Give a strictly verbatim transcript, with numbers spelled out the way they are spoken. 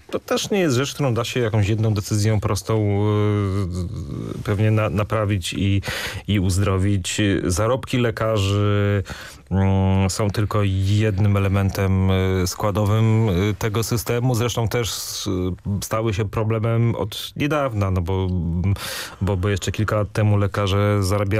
to też nie jest rzecz, którą da się jakąś jedną decyzją prostą yy, pewnie na, naprawić i, i uzdrowić. Zarobki lekarzy yy, są tylko jednym elementem yy, składowym yy, tego systemu. Zresztą też yy, stały się problemem od niedawna, no bo, bo, bo jeszcze kilka lat temu lekarze zarabiali